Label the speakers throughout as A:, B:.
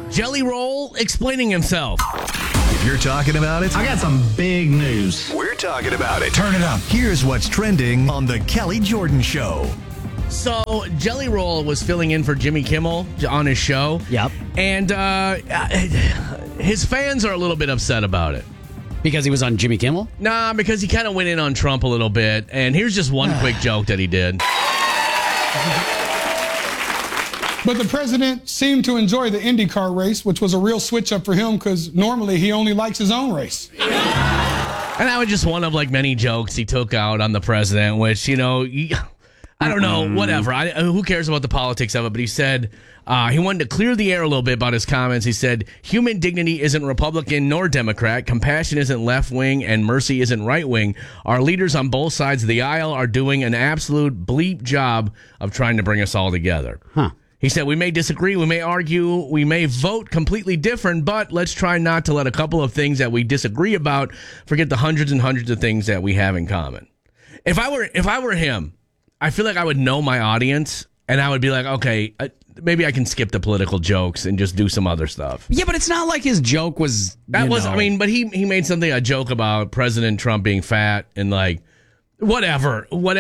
A: Jelly Roll explaining himself.
B: If you're talking about it,
C: I got some big news.
B: we're talking about it. Turn it up. Here's what's trending on The Kelly Jordan Show.
A: So, Jelly Roll was filling in for Jimmy Kimmel on his show.
D: Yep.
A: And his fans are a little bit upset about it.
D: Because he was on Jimmy Kimmel?
A: Nah, because he kind of went in on Trump a little bit. And here's just one quick joke that he did.
E: But the president seemed to enjoy the IndyCar race, which was a real switch up for him because normally he only likes his own race.
A: And that was just one of like many jokes he took out on the president, which, you know, I don't know, whatever. Who cares about the politics of it? But he said he wanted to clear the air a little bit about his comments. He said, human dignity isn't Republican nor Democrat. Compassion isn't left wing and mercy isn't right wing. Our leaders on both sides of the aisle are doing an absolute bleep job of trying to bring us all together.
D: Huh.
A: He said, we may disagree, we may argue, we may vote completely different, but let's try not to let a couple of things that we disagree about forget the hundreds and hundreds of things that we have in common. If I were him, I feel like I would know my audience, and I would be like, okay, maybe I can skip the political jokes and just do some other stuff.
D: Yeah, but it's not like his joke was...
A: But he made a joke about President Trump being fat and like, whatever. We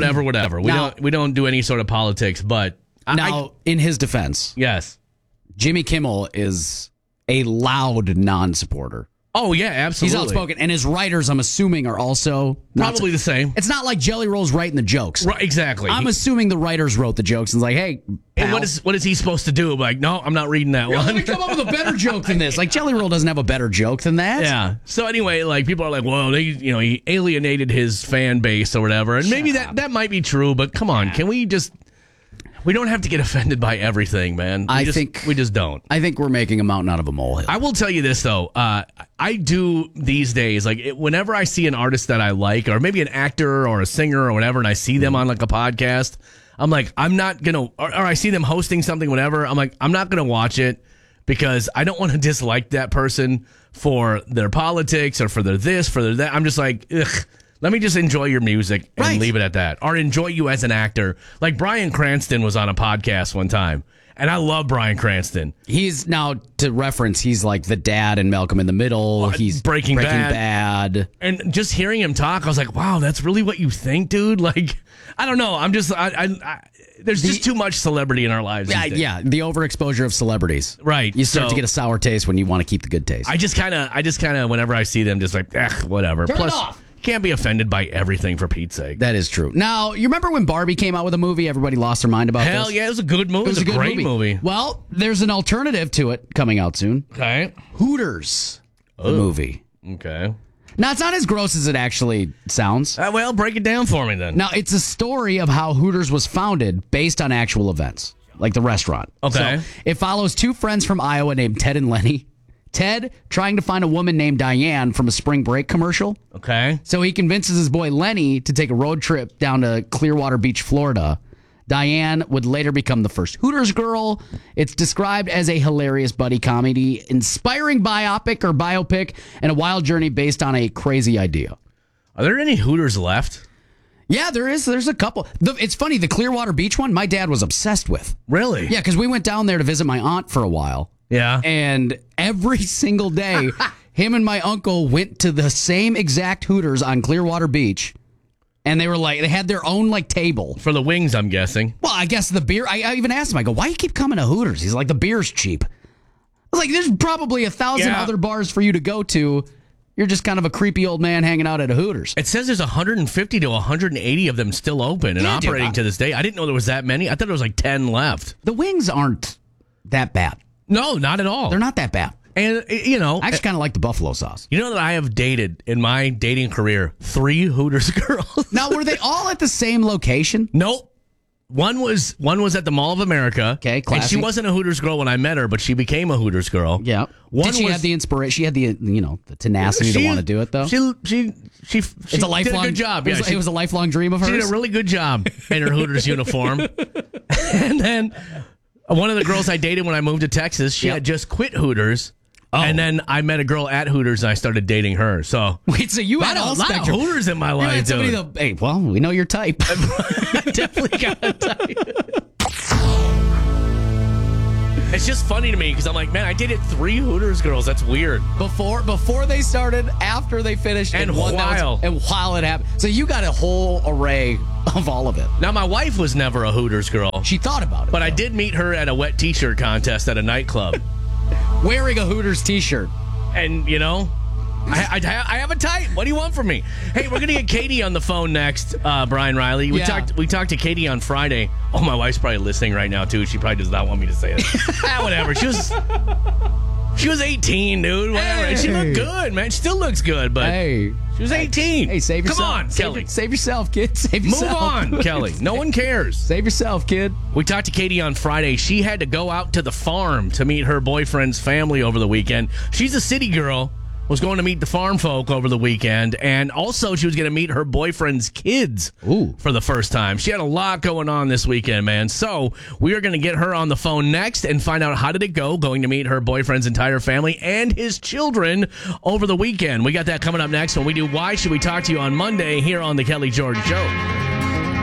A: don't do any sort of politics, but...
D: Now, in his defense,
A: yes,
D: Jimmy Kimmel is a loud non-supporter.
A: Oh, yeah, absolutely.
D: He's outspoken, and his writers, I'm assuming, are also...
A: Probably the same.
D: It's not like Jelly Roll's writing the jokes.
A: Right, exactly.
D: I'm assuming the writers wrote the jokes and like, hey, pal.
A: And what is he supposed to do? I'm like, no, I'm not reading that one.
D: Let me come up with a better joke than this. Like, Jelly Roll doesn't have a better joke than that.
A: Yeah. So anyway, like, people are like, well, he alienated his fan base or whatever. And maybe that might be true, but come on, can we just... We don't have to get offended by everything, man. We just don't.
D: I think we're making a mountain out of a molehill.
A: I will tell you this, though. I do these days, like, whenever I see an artist that I like, or maybe an actor or a singer or whatever, and I see them on, like, a podcast, I'm like, I'm not going to, or I see them hosting something, whatever, I'm like, I'm not going to watch it because I don't want to dislike that person for their politics or for their this, for their that. I'm just like, ugh. Let me just enjoy your music and leave it at that. Or enjoy you as an actor. Like Bryan Cranston was on a podcast one time. And I love Bryan Cranston.
D: He's now, to reference, he's like the dad in Malcolm in the Middle. He's
A: Breaking
D: Bad.
A: And just hearing him talk, I was like, wow, that's really what you think, dude? Like, I don't know. I'm just, there's just too much celebrity in our lives.
D: Yeah, the overexposure of celebrities.
A: Right.
D: You start to get a sour taste when you want to keep the good taste.
A: I just kind of, whenever I see them, just like, whatever.
D: Turn
A: Plus,
D: it off.
A: Can't be offended by everything, for Pete's sake.
D: That is true. Now, you remember when Barbie came out with a movie? Everybody lost their mind about
A: Hell
D: this?
A: yeah, it was a good movie. It was a great movie.
D: Well, there's an alternative to it coming out soon.
A: Okay.
D: Hooters, the movie.
A: Okay.
D: Now, it's not as gross as it actually sounds.
A: Well, break it down for me then.
D: Now, it's a story of how Hooters was founded based on actual events, like the restaurant.
A: Okay.
D: So it follows two friends from Iowa named Ted and Lenny. Ted trying to find a woman named Diane from a spring break commercial.
A: Okay.
D: So he convinces his boy Lenny to take a road trip down to Clearwater Beach, Florida. Diane would later become the first Hooters girl. It's described as a hilarious buddy comedy, inspiring biopic, and a wild journey based on a crazy idea.
A: Are there any Hooters left?
D: Yeah, there is. There's a couple. It's funny, the Clearwater Beach one, my dad was obsessed with.
A: Really?
D: Yeah, because we went down there to visit my aunt for a while.
A: Yeah.
D: And every single day, him and my uncle went to the same exact Hooters on Clearwater Beach. And they were like, they had their own like table.
A: For the wings, I'm guessing.
D: Well, I guess the beer, I even asked him, I go, why do you keep coming to Hooters? He's like, the beer's cheap. I was like, there's probably 1,000 other bars for you to go to. You're just kind of a creepy old man hanging out at a Hooters.
A: It says there's 150 to 180 of them still open and operating to this day. I didn't know there was that many. I thought there was like 10 left.
D: The wings aren't that bad.
A: No, not at all.
D: They're not that bad.
A: And, you know,
D: I actually kind of like the buffalo sauce.
A: You know that I have dated, in my dating career, 3 Hooters girls.
D: Now, were they all at the same location?
A: Nope. One was at the Mall of America.
D: Okay, classy.
A: And she wasn't a Hooters girl when I met her, but she became a Hooters girl.
D: Yeah. Did she have the inspiration? She had the the tenacity to want to do it, though.
A: She
D: it's a lifelong
A: did a good job.
D: It was a lifelong dream of hers.
A: She did a really good job in her Hooters uniform. And then one of the girls I dated when I moved to Texas, she had just quit Hooters. Oh. And then I met a girl at Hooters and I started dating her. So
D: wait, so you had
A: a lot of Hooters in my life, dude.
D: Hey, well, we know your type.
A: I definitely got a type. It's just funny to me because I'm like, man, I dated 3 Hooters girls. That's weird.
D: Before they started, after they finished,
A: And while
D: it happened. So you got a whole array of all of it.
A: Now, my wife was never a Hooters girl.
D: She thought about it.
A: But I
D: though.
A: did meet her at a wet t-shirt contest at a nightclub.
D: Wearing a Hooters t-shirt.
A: And, you know, I have a type. What do you want from me? Hey, we're going to get Katie on the phone next, Brian Riley. We talked to Katie on Friday. Oh, my wife's probably listening right now, too. She probably does not want me to say it. Whatever. She was 18, dude. Whatever.
D: Hey.
A: She looked good, man. She still looks good, but she was 18.
D: Hey, save yourself.
A: Come on, Kelly.
D: Save yourself, kid. Save
A: Move
D: yourself.
A: on, Kelly. No one cares.
D: Save yourself, kid.
A: We talked to Katie on Friday. She had to go out to the farm to meet her boyfriend's family over the weekend. She's a city girl, was going to meet the farm folk over the weekend, and also she was going to meet her boyfriend's kids for the first time. She had a lot going on this weekend, man. So we are going to get her on the phone next and find out how did it go going to meet her boyfriend's entire family and his children over the weekend. We got that coming up next when we do Why Should We Talk to You on Monday here on The Kelly Jordan Show.